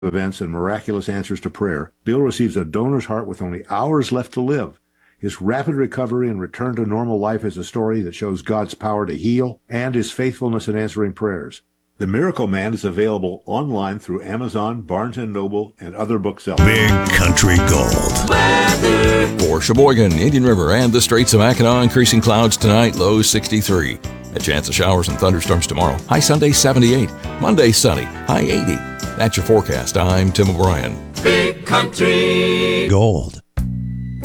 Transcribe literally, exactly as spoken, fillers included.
events and miraculous answers to prayer, Bill receives a donor's heart with only hours left to live. His rapid recovery and return to normal life is a story that shows God's power to heal and his faithfulness in answering prayers. The Miracle Man is available online through Amazon, Barnes and Noble, and other booksellers. Big Country Gold. Weather. For Sheboygan, Indian River, and the Straits of Mackinac, increasing clouds tonight, low sixty-three. A chance of showers and thunderstorms tomorrow. High Sunday, seventy-eight. Monday, sunny. High eighty. That's your forecast. I'm Tim O'Brien. Big Country Gold.